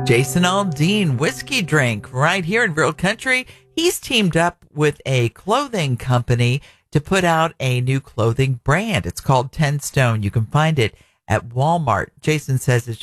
Jason Aldean, whiskey drink, right here in Real Country. He's teamed up with a clothing company to put out a new clothing brand. It's called 10 Stone. You can find it at Walmart. Jason says it's